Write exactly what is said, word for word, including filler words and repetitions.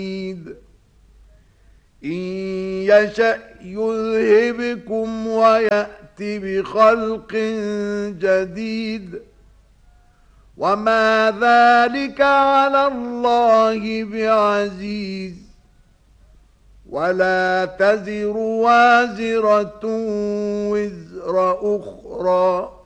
إن يشأ يذهبكم ويأت بخلق جديد وما ذلك على الله بعزيز ولا تزر وازرة وزر أخرى